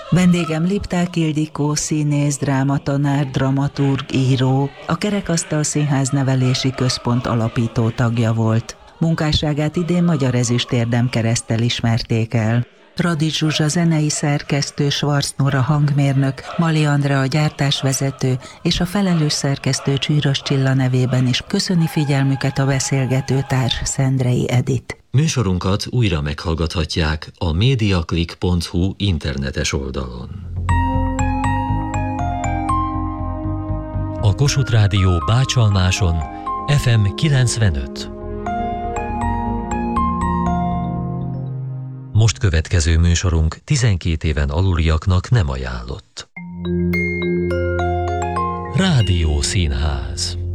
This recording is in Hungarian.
Vendégem Lipták Ildikó, színész, drámatanár, dramaturg, író, a Kerekasztal Színház Nevelési Központ alapító tagja volt. Munkásságát idén Magyar Ezüst-érdem kereszttel ismerték el. Radics Zsuzsa zenei szerkesztő, Schwarz Nóra hangmérnök, Mali Andrea gyártásvezető és a felelős szerkesztő Csűrös Csilla nevében is köszöni figyelmüket a beszélgető társ, Szendrei Edit. Műsorunkat újra meghallgathatják a mediaclick.hu internetes oldalon. A Kossuth Rádió Bácsalmáson FM 95. Most következő műsorunk 12 éven aluliaknak nem ajánlott. Rádiószínház.